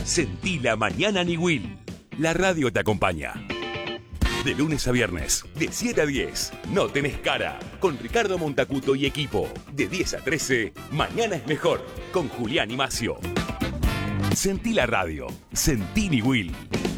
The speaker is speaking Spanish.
Sentí la mañana Niwil. La radio te acompaña. De lunes a viernes, de 7 a 10, No Tenés Cara, con Ricardo Montacuto y equipo. De 10 a 13, Mañana es Mejor, con Julián y Macio. Sentí la radio, sentí Niwil.